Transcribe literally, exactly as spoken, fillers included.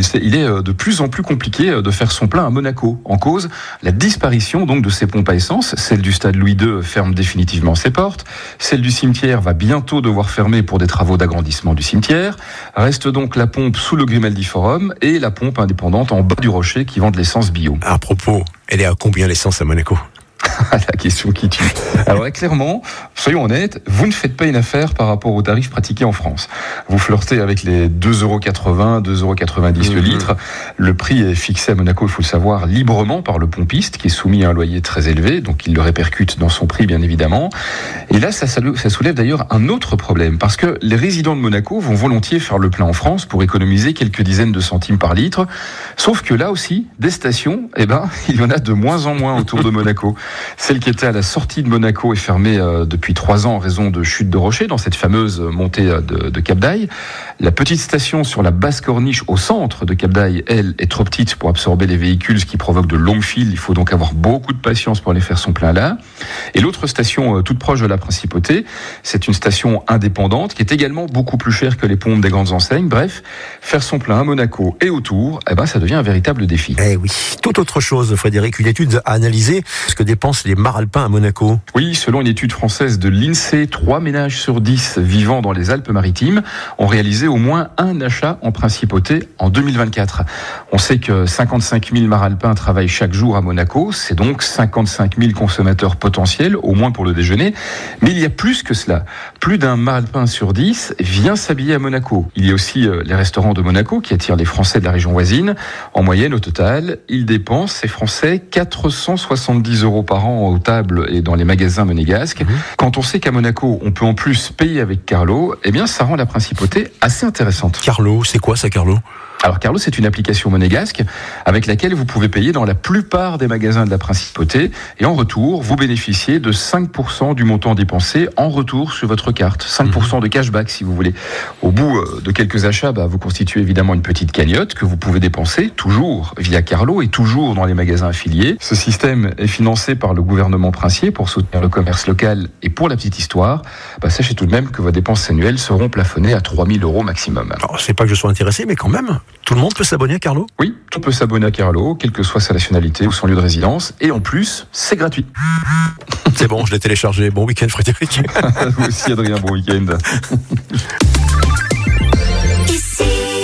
il est de plus en plus compliqué de faire son plein à Monaco. En cause, la disparition donc de ces pompes à essence. Celle du stade Louis deux ferme définitivement ses portes. Celle du cimetière va bientôt devoir fermer pour des travaux d'agrandissement du cimetière. Reste donc la pompe sous le Grimaldi Forum et la pompe indépendante en bas du rocher qui vend de l'essence bio. À propos, elle est à combien l'essence à Monaco ? La question qui tue. Alors clairement, soyons honnêtes, vous ne faites pas une affaire par rapport aux tarifs pratiqués en France. Vous flirtez avec les deux euros quatre-vingts, deux euros quatre-vingt-dix mmh. le litre. Le prix est fixé à Monaco, il faut le savoir, librement par le pompiste qui est soumis à un loyer très élevé, donc il le répercute dans son prix bien évidemment. Et là, ça, ça soulève d'ailleurs un autre problème, parce que les résidents de Monaco vont volontiers faire le plein en France pour économiser quelques dizaines de centimes par litre. Sauf que là aussi, des stations, eh ben, il y en a de moins en moins autour de Monaco. Celle qui était à la sortie de Monaco est fermée euh, depuis trois ans en raison de chute de rochers dans cette fameuse montée de, de Cap d'Aille. La petite station sur la basse corniche au centre de Cap d'Aille, elle, est trop petite pour absorber les véhicules, ce qui provoque de longues files. Il faut donc avoir beaucoup de patience pour aller faire son plein là. Et l'autre station euh, toute proche de la Principauté, c'est une station indépendante qui est également beaucoup plus chère que les pompes des grandes enseignes. Bref, faire son plein à Monaco et autour, eh ben, ça devient un véritable défi. Eh oui, toute autre chose, Frédéric, une étude a analysé ce que dépensent les maralpins à Monaco. Oui, selon une étude française de l'INSEE, trois ménages sur dix vivant dans les Alpes-Maritimes ont réalisé au moins un achat en Principauté en deux mille vingt-quatre. On sait que cinquante-cinq mille maralpins travaillent chaque jour à Monaco, c'est donc cinquante-cinq mille consommateurs potentiels, au moins pour le déjeuner. Mais il y a plus que cela. Plus d'un maralpin sur dix vient s'habiller à Monaco. Il y a aussi les restaurants de Monaco qui attirent les Français de la région voisine. En moyenne, au total, ils dépensent, ces Français, quatre cent soixante-dix euros par an aux tables et dans les magasins monégasques. Mmh. Quand on sait qu'à Monaco, on peut en plus payer avec Carlo, eh bien, ça rend la Principauté assez intéressante. Carlo, c'est quoi ça, Carlo ? Alors Carlo, c'est une application monégasque avec laquelle vous pouvez payer dans la plupart des magasins de la Principauté et en retour, vous bénéficiez de cinq pour cent du montant dépensé en retour sur votre carte. cinq pour cent de cashback si vous voulez. Au bout de quelques achats, bah, vous constituez évidemment une petite cagnotte que vous pouvez dépenser toujours via Carlo et toujours dans les magasins affiliés. Ce système est financé par le gouvernement princier pour soutenir le commerce local et pour la petite histoire, bah, sachez tout de même que vos dépenses annuelles seront plafonnées à trois mille euros maximum. Alors, c'est pas que je sois intéressé, mais quand même... Tout le monde peut s'abonner à Carlo ? Oui, on peut s'abonner à Carlo, quelle que soit sa nationalité ou son lieu de résidence. Et en plus, c'est gratuit. C'est bon, je l'ai téléchargé. Bon week-end, Frédéric. Vous aussi, Adrien, bon week-end.